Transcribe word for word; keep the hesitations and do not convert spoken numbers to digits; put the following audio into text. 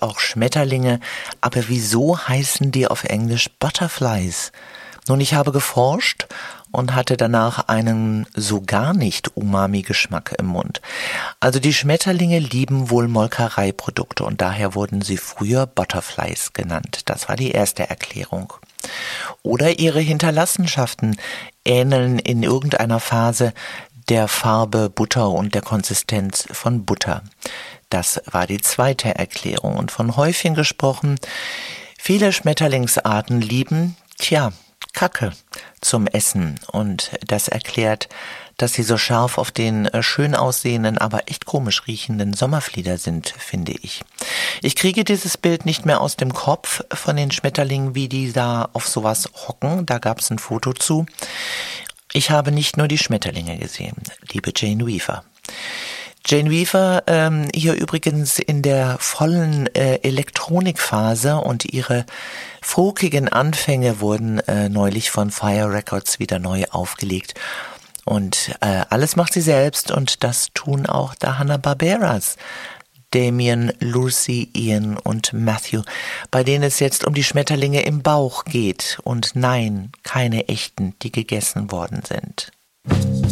auch Schmetterlinge, aber wieso heißen die auf Englisch Butterflies? Nun, ich habe geforscht und hatte danach einen so gar nicht Umami-Geschmack im Mund. Also die Schmetterlinge lieben wohl Molkereiprodukte und daher wurden sie früher Butterflies genannt. Das war die erste Erklärung. Oder ihre Hinterlassenschaften ähneln in irgendeiner Phase der Farbe Butter und der Konsistenz von Butter. Das war die zweite Erklärung. Und von Häufchen gesprochen, viele Schmetterlingsarten lieben, tja, Kacke zum Essen. Und das erklärt, dass sie so scharf auf den schön aussehenden, aber echt komisch riechenden Sommerflieder sind, finde ich. Ich kriege dieses Bild nicht mehr aus dem Kopf von den Schmetterlingen, wie die da auf sowas hocken. Da gab es ein Foto zu. Ich habe nicht nur die Schmetterlinge gesehen, liebe Jane Weaver. Jane Weaver, ähm, hier übrigens in der vollen äh, Elektronikphase, und ihre folkigen Anfänge wurden äh, neulich von Fire Records wieder neu aufgelegt. Und äh, alles macht sie selbst, und das tun auch da Hanna-Barberas. Damien, Lucy, Ian und Matthew, bei denen es jetzt um die Schmetterlinge im Bauch geht. Und nein, keine echten, die gegessen worden sind.